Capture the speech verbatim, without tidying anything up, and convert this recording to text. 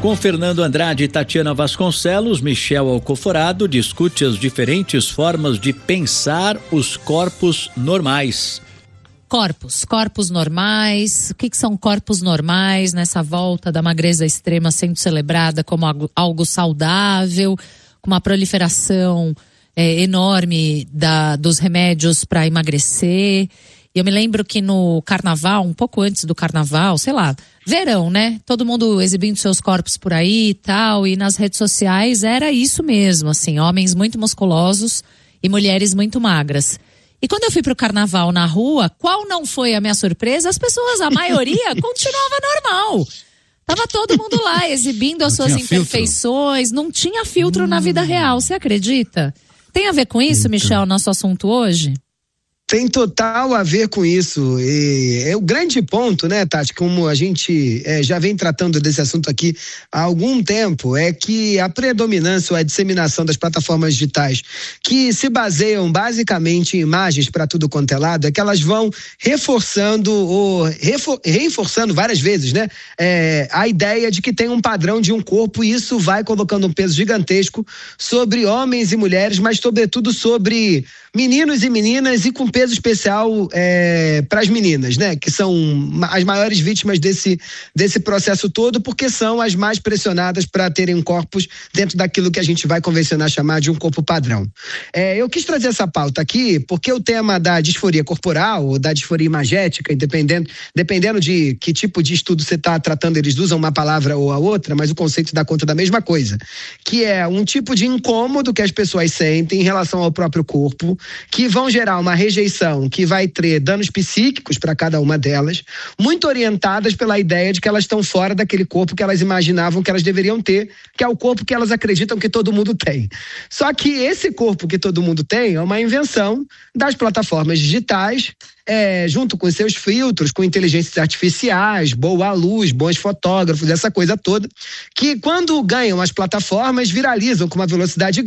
Com Fernando Andrade e Tatiana Vasconcelos, Michel Alcoforado discute as diferentes formas de pensar os corpos normais. Corpos, corpos normais, o que, que são corpos normais nessa volta da magreza extrema sendo celebrada como algo, algo saudável, com uma proliferação é, enorme da, dos remédios para emagrecer. E eu me lembro que no carnaval, um pouco antes do carnaval, sei lá, verão, né? Todo mundo exibindo seus corpos por aí e tal, e nas redes sociais era isso mesmo, assim, homens muito musculosos e mulheres muito magras. E quando eu fui pro carnaval na rua, qual não foi a minha surpresa? As pessoas, a maioria, continuava normal. Tava todo mundo lá exibindo as suas imperfeições, não tinha filtro hum. na vida real, você acredita? Tem a ver com isso, Eita. Michel, nosso assunto hoje? Tem total a ver com isso. E é o grande ponto, né, Tati, como a gente é, já vem tratando desse assunto aqui há algum tempo, é que a predominância ou a disseminação das plataformas digitais que se baseiam basicamente em imagens para tudo quanto é lado, é que elas vão reforçando ou refor- reforçando várias vezes, né, é, a ideia de que tem um padrão de um corpo, e isso vai colocando um peso gigantesco sobre homens e mulheres, mas sobretudo sobre meninos e meninas, e com peso especial é, para as meninas, né? Que são as maiores vítimas desse, desse processo todo, porque são as mais pressionadas para terem corpos dentro daquilo que a gente vai convencionar chamar de um corpo padrão. É, eu quis trazer essa pauta aqui porque o tema da disforia corporal ou da disforia imagética, dependendo, dependendo de que tipo de estudo você está tratando, eles usam uma palavra ou a outra, mas o conceito dá conta da mesma coisa, que é um tipo de incômodo que as pessoas sentem em relação ao próprio corpo, que vão gerar uma rejeição que vai ter danos psíquicos para cada uma delas, muito orientadas pela ideia de que elas estão fora daquele corpo que elas imaginavam que elas deveriam ter, que é o corpo que elas acreditam que todo mundo tem. Só que esse corpo que todo mundo tem é uma invenção das plataformas digitais, É, junto com seus filtros, com inteligências artificiais, boa luz, bons fotógrafos, essa coisa toda, que quando ganham as plataformas viralizam com uma velocidade grande.